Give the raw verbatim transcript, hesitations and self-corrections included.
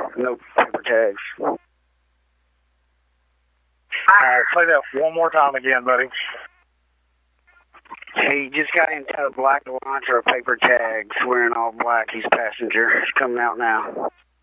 No paper tags. All right, say that one more time again, buddy. He just got into a black Elantra, paper tags, wearing all black. He's passenger. He's coming out now.